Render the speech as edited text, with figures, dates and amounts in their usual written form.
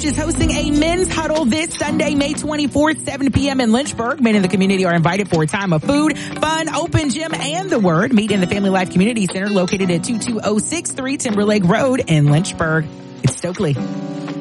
Church is hosting a men's huddle this Sunday, May 24th, 7 p.m. in Lynchburg. Men in the community are invited for a time of food, fun, open gym, and the Word. Meet in the Family Life Community Center located at 22063 Timberlake Road in Lynchburg. It's Stokely.